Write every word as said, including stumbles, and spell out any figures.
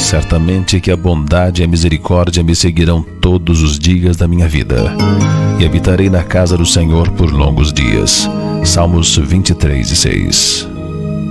Certamente que a bondade e a misericórdia me seguirão todos os dias da minha vida, e habitarei na casa do Senhor por longos dias. Salmos vinte e três, seis.